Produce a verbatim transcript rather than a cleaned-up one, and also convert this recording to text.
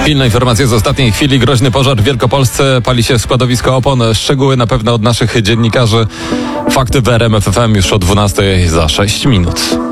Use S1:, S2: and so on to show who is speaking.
S1: Pilne informacje z ostatniej chwili. Groźny pożar w Wielkopolsce, pali się składowisko opon. Szczegóły na pewno od naszych dziennikarzy. Fakty w R M F F M już o dwunastej za sześć minut.